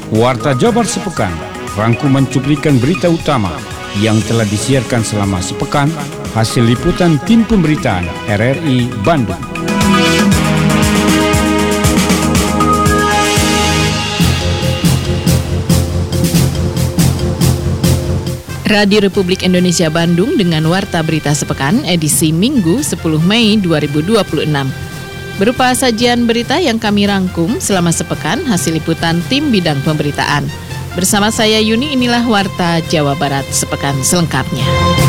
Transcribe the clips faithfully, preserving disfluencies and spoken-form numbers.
Warta Jabar Sepekan, rangkuman cuplikan berita utama yang telah disiarkan selama sepekan, hasil liputan tim pemberitaan R R I Bandung. Radio Republik Indonesia Bandung dengan Warta Berita Sepekan edisi Minggu sepuluh Mei dua ribu dua puluh enam. Berupa sajian berita yang kami rangkum selama sepekan hasil liputan tim bidang pemberitaan. Bersama saya Yuni, inilah Warta Jawa Barat Sepekan selengkapnya.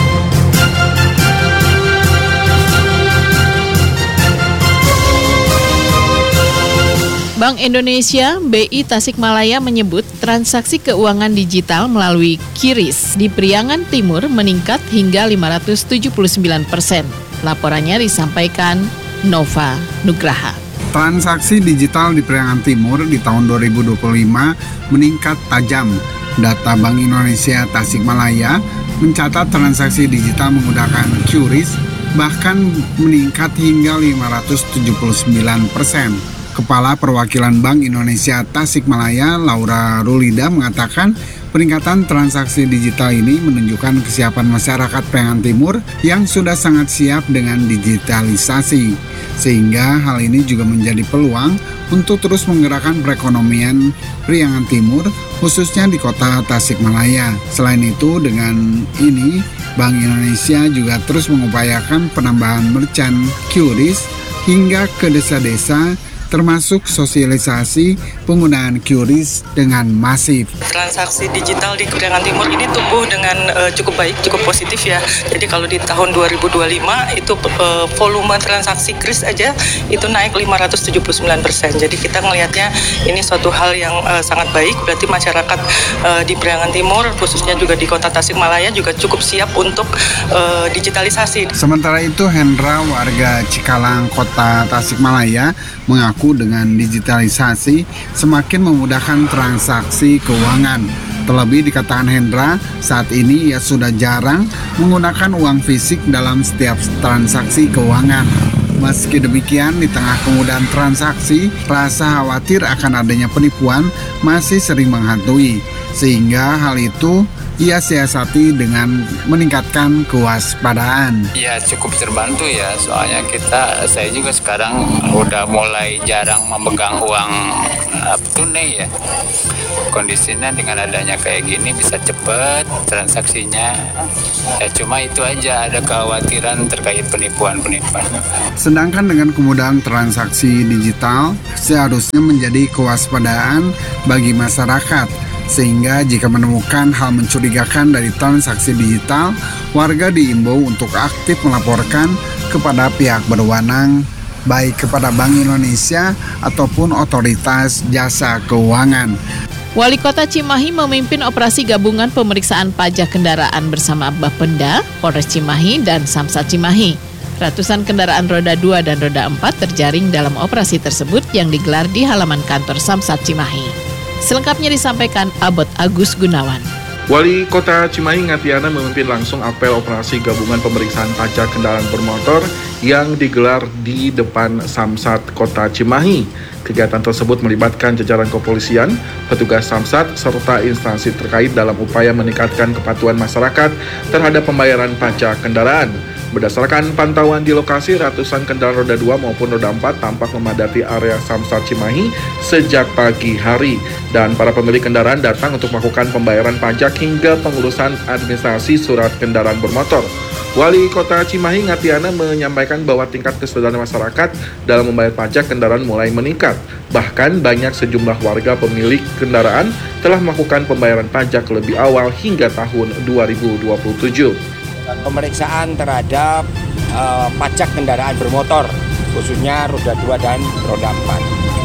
Bank Indonesia B I Tasikmalaya menyebut transaksi keuangan digital melalui QRIS di Priangan Timur meningkat hingga lima ratus tujuh puluh sembilan persen. Laporannya disampaikan Nova Nugraha. Transaksi digital di Priangan Timur di tahun dua ribu dua puluh lima meningkat tajam. Data Bank Indonesia Tasikmalaya mencatat transaksi digital menggunakan QRIS bahkan meningkat hingga lima ratus tujuh puluh sembilan persen. Kepala Perwakilan Bank Indonesia Tasikmalaya, Laura Rulida, mengatakan peningkatan transaksi digital ini menunjukkan kesiapan masyarakat Priangan Timur yang sudah sangat siap dengan digitalisasi. Sehingga hal ini juga menjadi peluang untuk terus menggerakkan perekonomian Priangan Timur, khususnya di kota Tasikmalaya. Selain itu, dengan ini Bank Indonesia juga terus mengupayakan penambahan merchant QRIS hingga ke desa-desa, termasuk sosialisasi penggunaan QRIS dengan masif. Transaksi digital di Priangan Timur ini tumbuh dengan uh, cukup baik, cukup positif ya. Jadi kalau di tahun dua ribu dua puluh lima itu uh, volume transaksi QRIS aja itu naik lima ratus tujuh puluh sembilan persen. Jadi kita melihatnya ini suatu hal yang uh, sangat baik. Berarti masyarakat uh, di Priangan Timur, khususnya juga di kota Tasikmalaya juga cukup siap untuk uh, digitalisasi. Sementara itu, Hendra, warga Cikalang, kota Tasikmalaya, mengaku dengan digitalisasi semakin memudahkan transaksi keuangan. Terlebih dikatakan Hendra, saat ini ia sudah jarang menggunakan uang fisik dalam setiap transaksi keuangan. Meski demikian, di tengah kemudahan transaksi, rasa khawatir akan adanya penipuan masih sering menghantui. Sehingga hal itu ia siasati dengan meningkatkan kewaspadaan. Ya, cukup terbantu ya, soalnya kita, saya juga sekarang udah mulai jarang memegang uang uh, tunai ya. Kondisinya dengan adanya kayak gini bisa cepat transaksinya. Ya cuma itu aja, ada kekhawatiran terkait penipuan-penipuan. Sedangkan dengan kemudahan transaksi digital, seharusnya menjadi kewaspadaan bagi masyarakat. Sehingga jika menemukan hal mencurigakan dari transaksi digital, warga diimbau untuk aktif melaporkan kepada pihak berwenang, baik kepada Bank Indonesia ataupun otoritas jasa keuangan. Wali Kota Cimahi memimpin operasi gabungan pemeriksaan pajak kendaraan bersama Bapenda, Polres Cimahi, dan Samsat Cimahi. Ratusan kendaraan roda dua dan roda empat terjaring dalam operasi tersebut yang digelar di halaman kantor Samsat Cimahi. Selengkapnya disampaikan Abot Agus Gunawan. Wali Kota Cimahi Ngatiana memimpin langsung apel operasi gabungan pemeriksaan pajak kendaraan bermotor yang digelar di depan Samsat Kota Cimahi. Kegiatan tersebut melibatkan jajaran kepolisian, petugas Samsat, serta instansi terkait dalam upaya meningkatkan kepatuhan masyarakat terhadap pembayaran pajak kendaraan. Berdasarkan pantauan di lokasi, ratusan kendaraan roda dua maupun roda empat tampak memadati area Samsat Cimahi sejak pagi hari. Dan para pemilik kendaraan datang untuk melakukan pembayaran pajak hingga pengurusan administrasi surat kendaraan bermotor. Wali Kota Cimahi Ngatiana menyampaikan bahwa tingkat kesadaran masyarakat dalam membayar pajak kendaraan mulai meningkat. Bahkan banyak sejumlah warga pemilik kendaraan telah melakukan pembayaran pajak lebih awal hingga tahun dua ribu dua puluh tujuh. Pemeriksaan terhadap uh, pajak kendaraan bermotor, khususnya roda dua dan roda empat.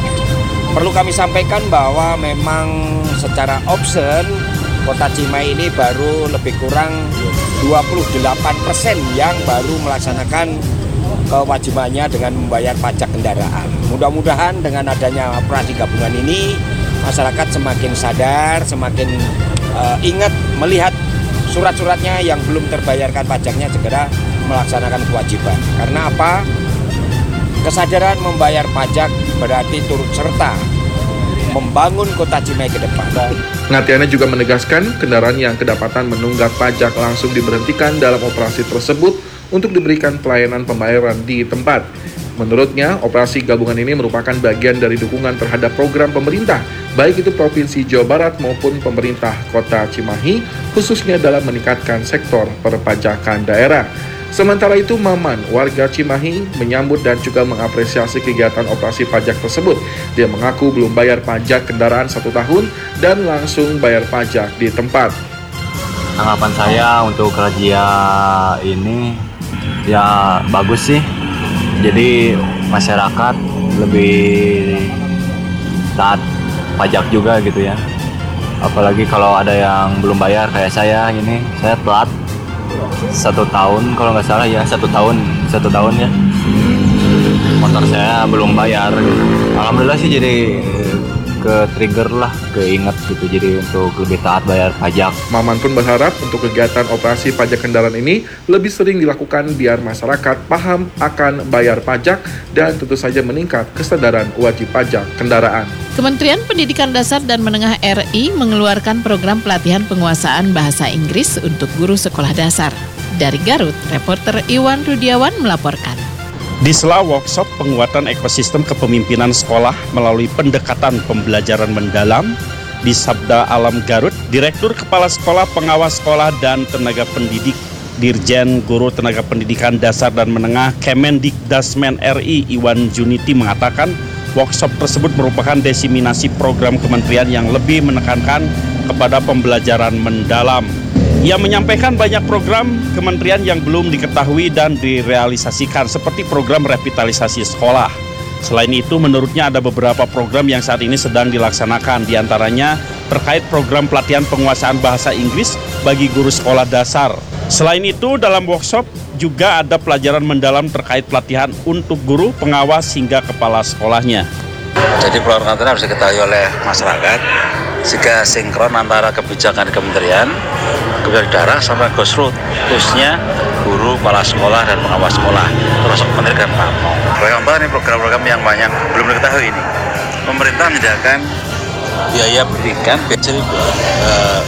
Perlu kami sampaikan bahwa memang secara option Kota Cimahi ini baru lebih kurang dua puluh delapan persen yang baru melaksanakan kewajibannya dengan membayar pajak kendaraan. Mudah-mudahan dengan adanya operasi gabungan ini, masyarakat semakin sadar, semakin uh, ingat melihat surat-suratnya yang belum terbayarkan pajaknya segera melaksanakan kewajiban. Karena apa? Kesadaran membayar pajak berarti turut serta membangun kota Cimahi ke depan. Ngatiana juga menegaskan kendaraan yang kedapatan menunggak pajak langsung diberhentikan dalam operasi tersebut untuk diberikan pelayanan pembayaran di tempat. Menurutnya, operasi gabungan ini merupakan bagian dari dukungan terhadap program pemerintah, baik itu Provinsi Jawa Barat maupun pemerintah Kota Cimahi, khususnya dalam meningkatkan sektor perpajakan daerah. Sementara itu, Maman, warga Cimahi, menyambut dan juga mengapresiasi kegiatan operasi pajak tersebut. Dia mengaku belum bayar pajak kendaraan satu tahun dan langsung bayar pajak di tempat. Tanggapan saya untuk razia ini ya bagus sih. Jadi masyarakat lebih taat pajak juga gitu ya. Apalagi kalau ada yang belum bayar kayak saya ini, saya telat satu tahun kalau nggak salah ya satu tahun satu tahun ya. Motor saya belum bayar. Alhamdulillah sih jadi ke trigger lah, keinget gitu, jadi untuk lebih taat bayar pajak. Maman pun berharap untuk kegiatan operasi pajak kendaraan ini lebih sering dilakukan biar masyarakat paham akan bayar pajak dan tentu saja meningkat kesadaran wajib pajak kendaraan. Kementerian Pendidikan Dasar dan Menengah R I mengeluarkan program pelatihan penguasaan bahasa Inggris untuk guru sekolah dasar. Dari Garut, reporter Iwan Rudiawan melaporkan. Di sela workshop penguatan ekosistem kepemimpinan sekolah melalui pendekatan pembelajaran mendalam di Sabda Alam Garut, Direktur Kepala Sekolah, Pengawas Sekolah dan Tenaga Pendidik Dirjen Guru Tenaga Pendidikan Dasar dan Menengah Kemendikdasmen R I Iwan Juniti mengatakan workshop tersebut merupakan diseminasi program kementerian yang lebih menekankan kepada pembelajaran mendalam. Ia menyampaikan banyak program kementerian yang belum diketahui dan direalisasikan seperti program revitalisasi sekolah. Selain itu, menurutnya ada beberapa program yang saat ini sedang dilaksanakan, diantaranya terkait program pelatihan penguasaan bahasa Inggris bagi guru sekolah dasar. Selain itu, dalam workshop juga ada pelajaran mendalam terkait pelatihan untuk guru, pengawas, hingga kepala sekolahnya. Jadi program itu harus diketahui oleh masyarakat jika sinkron antara kebijakan kementerian, kebijakan daerah sampai grassroots, khususnya guru, kepala sekolah, dan pengawas sekolah, termasuk kementerian dan Pamong. Program ini program-program yang banyak belum diketahui ini. Pemerintah menyediakan biaya pendidikan biaya uh,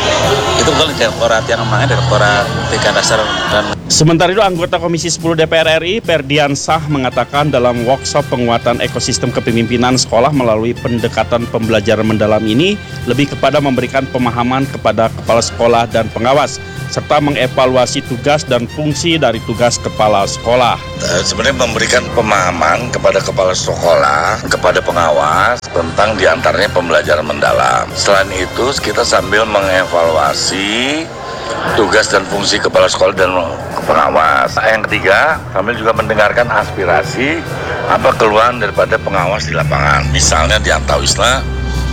itu betul Direktorat yang namanya Direktorat Pendidikan Dasar dan Sementara itu, anggota Komisi sepuluh D P R R I Ferdiansah mengatakan dalam workshop penguatan ekosistem kepemimpinan sekolah melalui pendekatan pembelajaran mendalam ini lebih kepada memberikan pemahaman kepada kepala sekolah dan pengawas, serta mengevaluasi tugas dan fungsi dari tugas kepala sekolah. Sebenarnya memberikan pemahaman kepada kepala sekolah, kepada pengawas tentang diantaranya pembelajaran mendalam. Selain itu, kita sambil mengevaluasi tugas dan fungsi kepala sekolah dan pengawas. Yang ketiga, kami juga mendengarkan aspirasi apa keluhan daripada pengawas di lapangan. Misalnya di Antawisla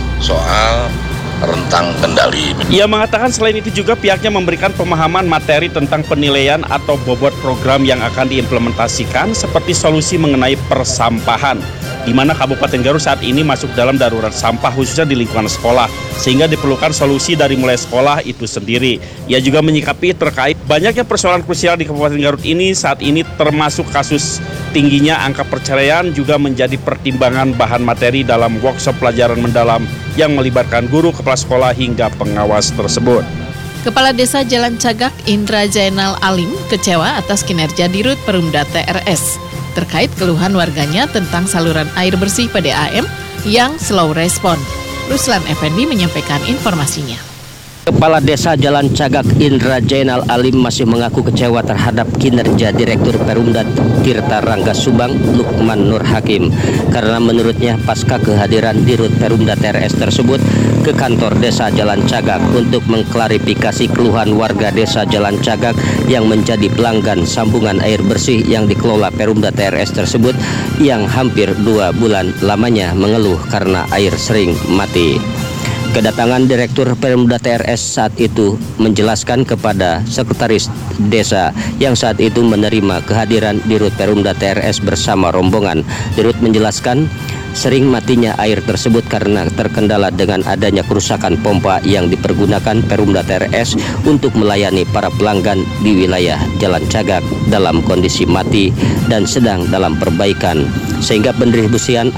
soal rentang kendali. Ia mengatakan selain itu juga pihaknya memberikan pemahaman materi tentang penilaian atau bobot program yang akan diimplementasikan seperti solusi mengenai persampahan, di mana Kabupaten Garut saat ini masuk dalam darurat sampah khususnya di lingkungan sekolah, sehingga diperlukan solusi dari mulai sekolah itu sendiri. Ia juga menyikapi terkait banyaknya persoalan krusial di Kabupaten Garut ini saat ini, termasuk kasus tingginya angka perceraian juga menjadi pertimbangan bahan materi dalam workshop pelajaran mendalam yang melibatkan guru, kepala sekolah hingga pengawas tersebut. Kepala Desa Jalan Cagak Indra Zainal Alim kecewa atas kinerja Dirut Perumda T R S terkait keluhan warganya tentang saluran air bersih P D A M yang slow respon. Ruslan Effendi menyampaikan informasinya. Kepala Desa Jalan Cagak Indra Zainal Alim masih mengaku kecewa terhadap kinerja Direktur Perumda Tirta Rangga Subang Lukman Nur Hakim, karena menurutnya pasca kehadiran Dirut Perumda T R S tersebut ke kantor Desa Jalan Cagak untuk mengklarifikasi keluhan warga Desa Jalan Cagak yang menjadi pelanggan sambungan air bersih yang dikelola Perumda T R S tersebut yang hampir dua bulan lamanya mengeluh karena air sering mati. Kedatangan Direktur Perumda T R S saat itu menjelaskan kepada Sekretaris Desa yang saat itu menerima kehadiran Dirut Perumda T R S bersama rombongan. Dirut menjelaskan sering matinya air tersebut karena terkendala dengan adanya kerusakan pompa yang dipergunakan Perumda T R S untuk melayani para pelanggan di wilayah Jalan Cagak dalam kondisi mati dan sedang dalam perbaikan, sehingga pendistribusian air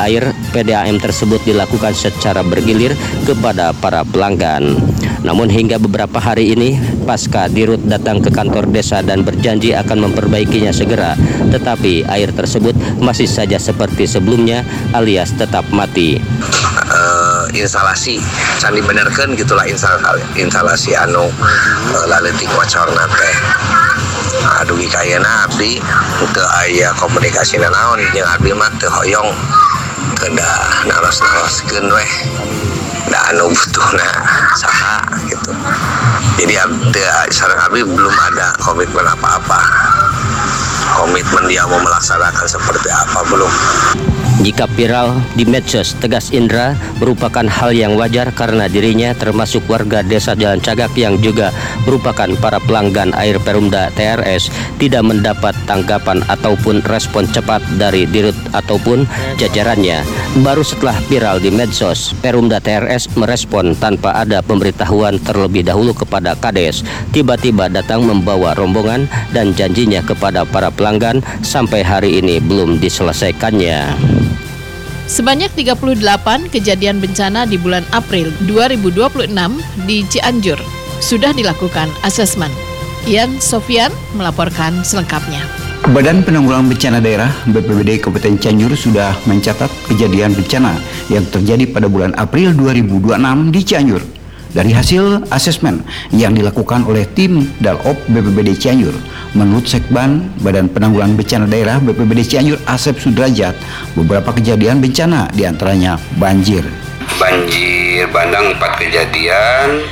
P D A M tersebut dilakukan secara bergilir kepada para pelanggan. Namun hingga beberapa hari ini, pasca Dirut datang ke kantor desa dan berjanji akan memperbaikinya segera, tetapi air tersebut masih saja seperti sebelumnya alias tetap mati. Uh, instalasi can dibenerkeun gitulah instalasi, instalasi anu uh, laletik wacorna teh. Aduh kayana abdi teu aya komunikasi naon jeung abdi mah teu hoyong teu da naros-naroskeun weh. Da anu butuhna saha gitu. Jadi abdi sareng abdi belum ada komitmen apa-apa. Komitmen dia mau melaksanakan seperti apa belum. Jika viral di medsos, tegas Indra merupakan hal yang wajar karena dirinya termasuk warga desa Jalan Cagak yang juga merupakan para pelanggan air Perumda T R S tidak mendapat tanggapan ataupun respon cepat dari Dirut ataupun jajarannya. Baru setelah viral di medsos, Perumda T R S merespon tanpa ada pemberitahuan terlebih dahulu kepada Kades. Tiba-tiba datang membawa rombongan dan janjinya kepada para pelanggan sampai hari ini belum diselesaikannya. Sebanyak tiga puluh delapan kejadian bencana di bulan April dua ribu dua puluh enam di Cianjur sudah dilakukan asesmen. Ian Sofian melaporkan selengkapnya. Badan Penanggulangan Bencana Daerah B P B D Kabupaten Cianjur sudah mencatat kejadian bencana yang terjadi pada bulan April dua ribu dua puluh enam di Cianjur. Dari hasil asesmen yang dilakukan oleh tim Dalop B P B D Cianjur, menurut Sekban Badan Penanggulangan Bencana Daerah B P B D Cianjur Asep Sudrajat, beberapa kejadian bencana diantaranya banjir. Banjir bandang empat kejadian,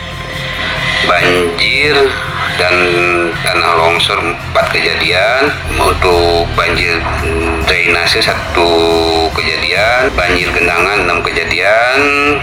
banjir dan tanah longsor empat kejadian, untuk banjir drainase satu kejadian, banjir genangan enam kejadian,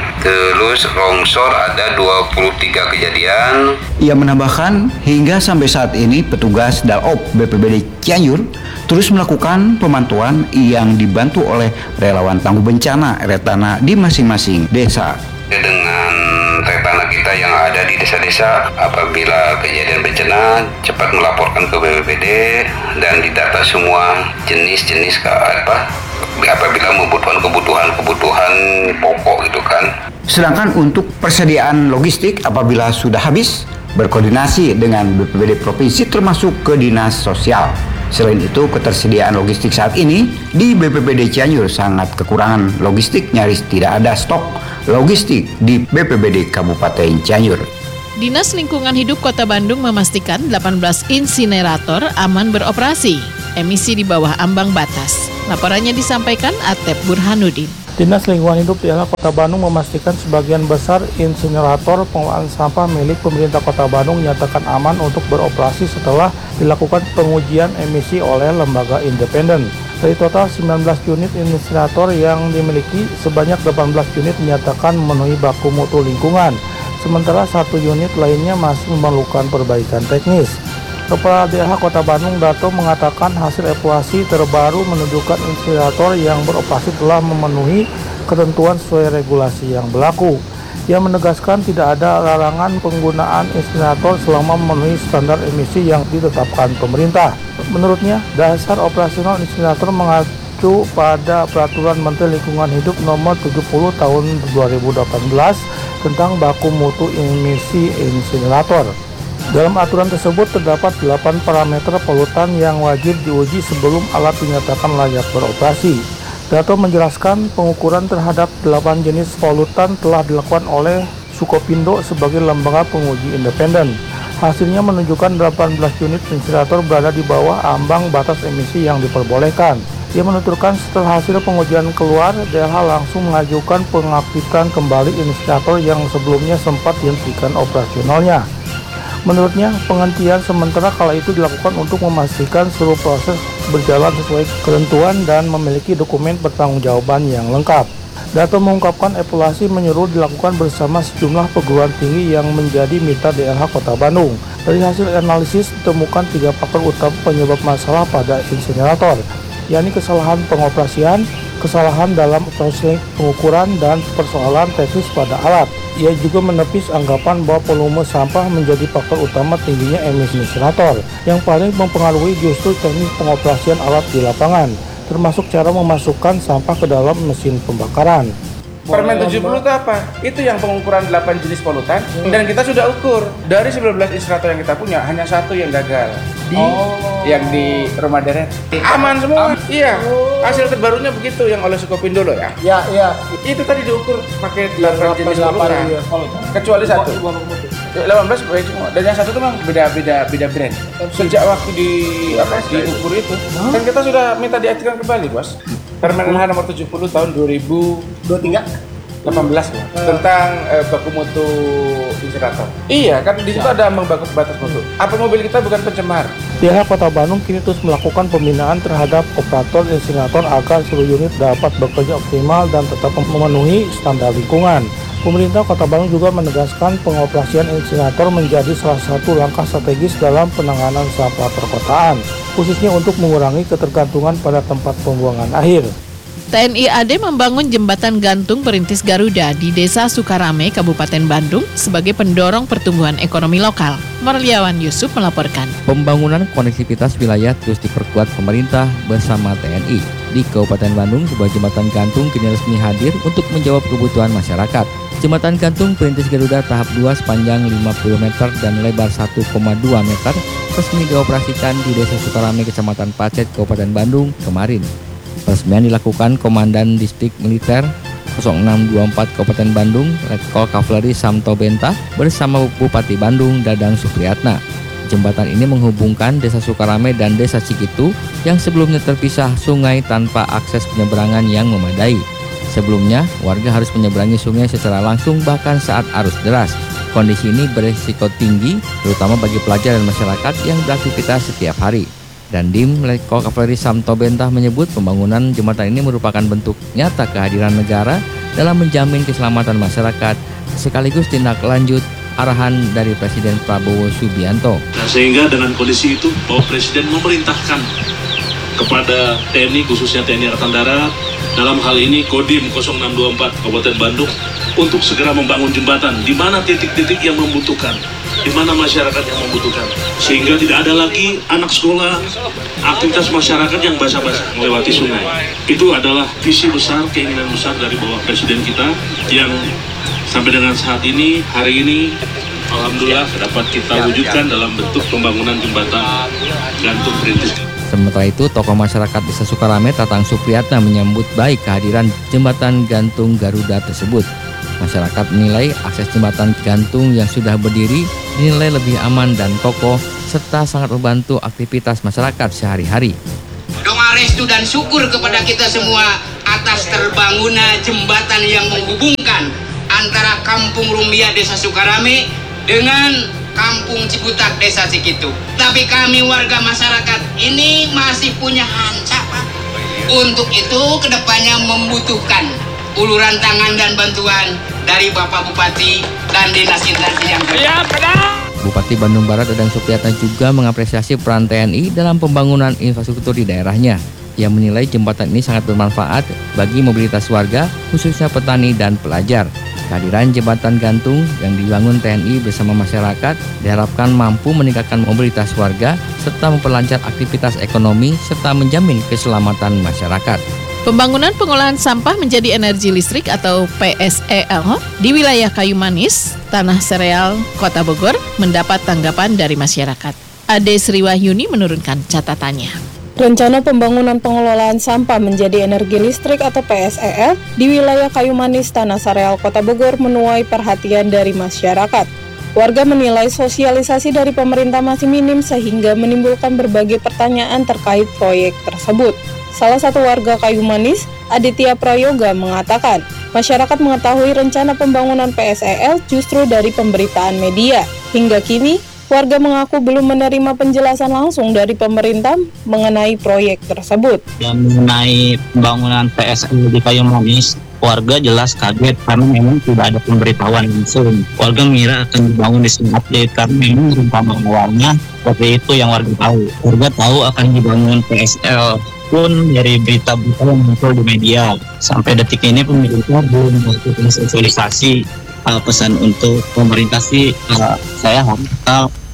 terus longsor ada dua puluh tiga kejadian. Ia menambahkan hingga sampai saat ini petugas Dalop B P B D Cianjur terus melakukan pemantauan yang dibantu oleh relawan tangguh bencana Retana di masing-masing desa. Dengan Retana kita yang ada di desa-desa, apabila kejadian bencana cepat melaporkan ke B P B D dan didata semua jenis-jenis ke apa apabila membutuhkan kebutuhan-kebutuhan pokok gitu kan. Sedangkan untuk persediaan logistik apabila sudah habis, berkoordinasi dengan B P B D Provinsi termasuk ke Dinas Sosial. Selain itu, ketersediaan logistik saat ini di B P B D Cianjur sangat kekurangan logistik, nyaris tidak ada stok logistik di B P B D Kabupaten Cianjur. Dinas Lingkungan Hidup Kota Bandung memastikan delapan belas insinerator aman beroperasi, emisi di bawah ambang batas. Laporannya disampaikan Atep Burhanuddin. Dinas Lingkungan Hidup D L H Kota Bandung memastikan sebagian besar insinerator pengelolaan sampah milik pemerintah Kota Bandung nyatakan aman untuk beroperasi setelah dilakukan pengujian emisi oleh lembaga independen. Dari total sembilan belas unit insinerator yang dimiliki, sebanyak delapan belas unit dinyatakan memenuhi baku mutu lingkungan, sementara satu unit lainnya masih memerlukan perbaikan teknis. Kepala D L H Kota Bandung Dato mengatakan hasil evaluasi terbaru menunjukkan insinerator yang beroperasi telah memenuhi ketentuan sesuai regulasi yang berlaku. Ia menegaskan tidak ada larangan penggunaan insinerator selama memenuhi standar emisi yang ditetapkan pemerintah. Menurutnya, dasar operasional insinerator mengacu pada Peraturan Menteri Lingkungan Hidup Nomor tujuh puluh Tahun dua ribu delapan belas tentang baku mutu emisi insinerator. Dalam aturan tersebut terdapat delapan parameter polutan yang wajib diuji sebelum alat dinyatakan layak beroperasi. Dato menjelaskan pengukuran terhadap delapan jenis polutan telah dilakukan oleh Sukopindo sebagai lembaga penguji independen. Hasilnya menunjukkan delapan belas unit insinerator berada di bawah ambang batas emisi yang diperbolehkan. Ia menuturkan setelah hasil pengujian keluar, D L H langsung mengajukan pengaktifan kembali insinerator yang sebelumnya sempat dihentikan operasionalnya. Menurutnya, penghentian sementara kala itu dilakukan untuk memastikan seluruh proses berjalan sesuai ketentuan dan memiliki dokumen pertanggungjawaban yang lengkap. Dato mengungkapkan evaluasi menyeluruh dilakukan bersama sejumlah perguruan tinggi yang menjadi mitra D L H Kota Bandung. Dari hasil analisis ditemukan tiga faktor utama penyebab masalah pada insinerator, yakni kesalahan pengoperasian, kesalahan dalam proses pengukuran, dan persoalan teknis pada alat. Ia juga menepis anggapan bahwa volume sampah menjadi faktor utama tingginya emisi insinerator. Yang paling mempengaruhi justru teknis pengoperasian alat di lapangan. termasuk cara memasukkan sampah ke dalam mesin pembakaran. Permen tujuh puluh itu apa? Itu yang pengukuran delapan jenis polutan hmm. dan kita sudah ukur. Dari sembilan belas insinerator yang kita punya, hanya satu yang gagal. Di oh. yang di Rumah Deret. Aman semua. Am. Iya. Oh. Hasil terbarunya begitu yang oleh Sukopindo loh ya. Iya, iya. Itu tadi diukur pakai delapan jenis polutan. Kecuali satu. delapan belas baik semua. Dan yang satu itu memang beda-beda beda brand. Sejak waktu di apa diukur itu, huh? Dan kita sudah minta diaktifkan kembali, Bos. Permen L H nomor tujuh puluh tahun dua ribu dua puluh tiga delapan belas ya, hmm. tentang eh, baku mutu insinerator. Iya, kan di situ ada ambang baku batas mutu. Apa mobil kita bukan pencemar? Pihak Kota Bandung kini terus melakukan pembinaan terhadap operator insinerator agar seluruh unit dapat bekerja optimal dan tetap memenuhi standar lingkungan. Pemerintah Kota Bandung juga menegaskan pengoperasian insinerator menjadi salah satu langkah strategis dalam penanganan sampah perkotaan, khususnya untuk mengurangi ketergantungan pada tempat pembuangan akhir. T N I A D membangun jembatan gantung perintis Garuda di Desa Sukarame, Kabupaten Bandung sebagai pendorong pertumbuhan ekonomi lokal. Marliawan Yusuf melaporkan. Pembangunan konektivitas wilayah terus diperkuat pemerintah bersama T N I. Di Kabupaten Bandung, sebuah jembatan gantung kini resmi hadir untuk menjawab kebutuhan masyarakat. Jembatan gantung perintis Garuda tahap dua sepanjang lima puluh meter dan lebar satu koma dua meter resmi dioperasikan di Desa Sukarame, Kecamatan Pacet, Kabupaten Bandung kemarin. Peresmian dilakukan Komandan Distrik Militer nol enam dua empat Kabupaten Bandung, Letkol Kavaleri Samto Benta bersama Bupati Bandung Dadang Supriyatna. Jembatan ini menghubungkan Desa Sukarame dan Desa Cikitu yang sebelumnya terpisah sungai tanpa akses penyeberangan yang memadai. Sebelumnya, warga harus menyeberangi sungai secara langsung bahkan saat arus deras. Kondisi ini berisiko tinggi, terutama bagi pelajar dan masyarakat yang beraktivitas setiap hari. Dandim Letkol Kavaleri Samto Bentah menyebut pembangunan jembatan ini merupakan bentuk nyata kehadiran negara dalam menjamin keselamatan masyarakat, sekaligus tindak lanjut arahan dari Presiden Prabowo Subianto. Nah, sehingga dengan kondisi itu bahwa Presiden memerintahkan kepada T N I, khususnya T N I Angkatan Darat, dalam hal ini Kodim nol enam dua empat Kabupaten Bandung, untuk segera membangun jembatan di mana titik-titik yang membutuhkan, di mana masyarakat yang membutuhkan, sehingga tidak ada lagi anak sekolah, aktivitas masyarakat yang basah-basah melewati sungai. Itu adalah visi besar, keinginan besar dari Bapak Presiden kita yang sampai dengan saat ini, hari ini, alhamdulillah dapat kita wujudkan dalam bentuk pembangunan jembatan gantung perintis. Sementara itu, tokoh masyarakat Desa Sukarame Tatang Supriyatna menyambut baik kehadiran jembatan gantung Garuda tersebut. Masyarakat menilai akses jembatan gantung yang sudah berdiri dinilai lebih aman dan kokoh serta sangat membantu aktivitas masyarakat sehari-hari. Doa restu dan syukur kepada kita semua atas terbangunnya jembatan yang menghubungkan antara Kampung Rumbia Desa Sukarame dengan Kampung Ciputat Desa Cikitu. Tapi kami warga masyarakat ini masih punya hancap, Pak. Untuk itu kedepannya membutuhkan uluran tangan dan bantuan dari Bapak Bupati dan dinas instansi yang berkaitan. Bupati Bandung Barat Dadang Supriyatna juga mengapresiasi peran T N I dalam pembangunan infrastruktur di daerahnya. Ia menilai jembatan ini sangat bermanfaat bagi mobilitas warga, khususnya petani dan pelajar. Kehadiran jembatan gantung yang dibangun T N I bersama masyarakat diharapkan mampu meningkatkan mobilitas warga serta memperlancar aktivitas ekonomi serta menjamin keselamatan masyarakat. Pembangunan pengolahan sampah menjadi energi listrik atau P S E L di wilayah Kayu Manis, Tanah Sereal, Kota Bogor mendapat tanggapan dari masyarakat. Ade Sriwahyuni menurunkan catatannya. Rencana pembangunan pengelolaan sampah menjadi energi listrik atau P S E L di wilayah Kayu Manis, Tanah Sareal, Kota Bogor menuai perhatian dari masyarakat. Warga menilai sosialisasi dari pemerintah masih minim sehingga menimbulkan berbagai pertanyaan terkait proyek tersebut. Salah satu warga Kayu Manis, Aditya Prayoga, mengatakan masyarakat mengetahui rencana pembangunan P S E L justru dari pemberitaan media. Hingga kini, warga mengaku belum menerima penjelasan langsung dari pemerintah mengenai proyek tersebut. Dan mengenai pembangunan P S E L di Kayu Manis, warga jelas kaget karena memang tidak ada pemberitahuan langsung. Warga mengira akan dibangun di sini update karena memang rencana awalnya seperti itu yang warga tahu. Warga tahu akan dibangun P S E L pun dari berita-berita yang muncul di media. Sampai detik ini pemerintah belum melakukan sosialisasi. Uh, pesan untuk pemerintah sih uh, saya harap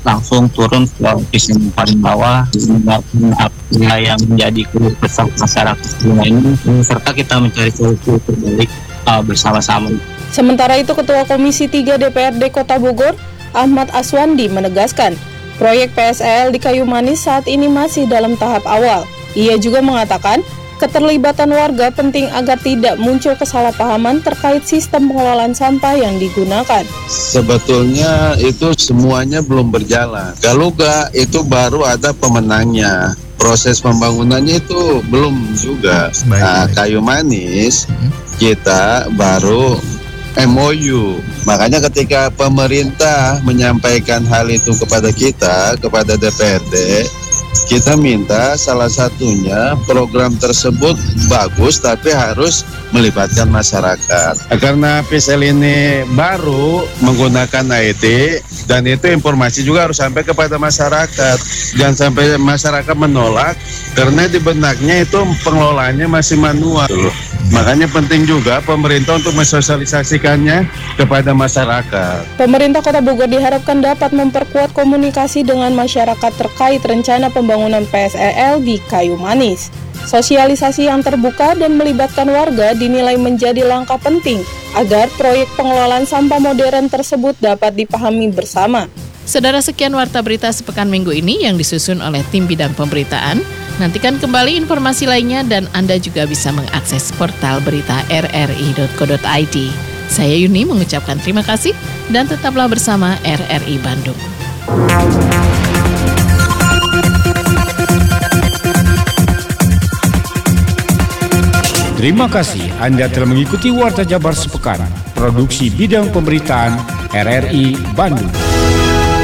langsung turun ke lokasi yang paling bawah, mendengarkan apa yang menjadi keluh kesah masyarakat ini, serta kita mencari solusi terbaik uh, bersama-sama. Sementara itu, Ketua Komisi tiga D P R D Kota Bogor, Ahmad Aswandi, menegaskan proyek P S E L di Kayu Manis saat ini masih dalam tahap awal. Ia juga mengatakan keterlibatan warga penting agar tidak muncul kesalahpahaman terkait sistem pengelolaan sampah yang digunakan. Sebetulnya itu semuanya belum berjalan. Galuga itu baru ada pemenangnya. Proses pembangunannya itu belum juga. Nah, Kayu Manis kita baru M O U. Makanya ketika pemerintah menyampaikan hal itu kepada kita, kepada D P R D, kita minta salah satunya program tersebut bagus tapi harus melibatkan masyarakat. Karena P S L ini baru menggunakan I T dan itu informasi juga harus sampai kepada masyarakat. Jangan sampai masyarakat menolak karena di benaknya itu pengelolaannya masih manual. Makanya penting juga pemerintah untuk mensosialisasikannya kepada masyarakat. Pemerintah Kota Bogor diharapkan dapat memperkuat komunikasi dengan masyarakat terkait rencana pembangunan P S E L di Kayu Manis. Sosialisasi yang terbuka dan melibatkan warga dinilai menjadi langkah penting agar proyek pengelolaan sampah modern tersebut dapat dipahami bersama. Saudara, sekian Warta Berita sepekan minggu ini yang disusun oleh tim bidang pemberitaan. Nantikan kembali informasi lainnya dan Anda juga bisa mengakses portal berita r r i dot co dot i d. Saya Yuni mengucapkan terima kasih dan tetaplah bersama R R I Bandung. Terima kasih Anda telah mengikuti Warta Jabar sepekan, produksi bidang pemberitaan R R I Bandung.